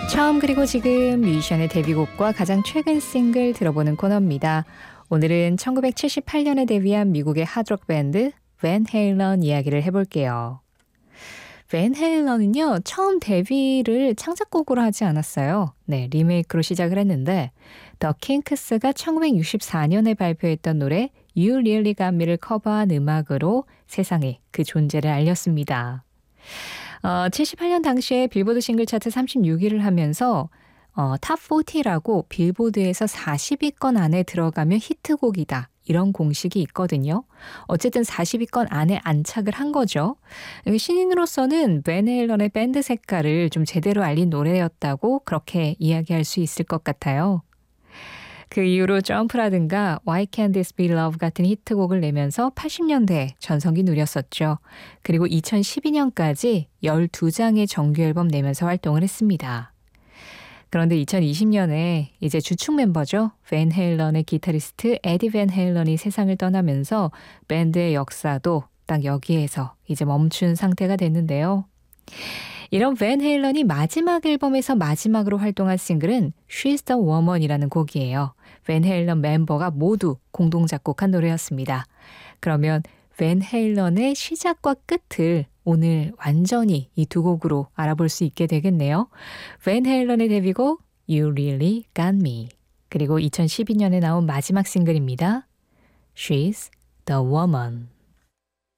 처음 그리고 지금 뮤지션의 데뷔곡과 가장 최근 싱글 들어보는 코너입니다. 오늘은 1978년에 데뷔한 미국의 하드록 밴드 밴 헤일런 이야기를 해볼게요. 밴 헤일런은요, 처음 데뷔를 창작곡으로 하지 않았어요. 네, 리메이크로 시작을 했는데 더 킹크스가 1964년에 발표했던 노래 You Really Got Me를 커버한 음악으로 세상에 그 존재를 알렸습니다. 78년 당시에 빌보드 싱글 차트 36위를 하면서 탑 40라고 빌보드에서 40위권 안에 들어가면 히트곡이다. 이런 공식이 있거든요. 어쨌든 40위권 안에 안착을 한 거죠. 신인으로서는 밴 헤일런의 밴드 색깔을 좀 제대로 알린 노래였다고 그렇게 이야기할 수 있을 것 같아요. 그 이후로 점프라든가 Why Can't This Be Love 같은 히트곡을 내면서 80년대에 전성기 누렸었죠. 그리고 2012년까지 12장의 정규 앨범 내면서 활동을 했습니다. 그런데 2020년에 이제 주축 멤버죠. 밴 헤일런의 기타리스트 에디 밴 헤일런이 세상을 떠나면서 밴드의 역사도 딱 여기에서 이제 멈춘 상태가 됐는데요. 이런 밴 헤일런이 마지막 앨범에서 마지막으로 활동한 싱글은 She's the Woman이라는 곡이에요. 밴 헤일런 멤버가 모두 공동 작곡한 노래였습니다. 그러면 밴 헤일런의 시작과 끝을 오늘 완전히 이 두 곡으로 알아볼 수 있게 되겠네요. 밴 헤일런의 데뷔곡 You Really Got Me, 그리고 2012년에 나온 마지막 싱글입니다. She's the Woman.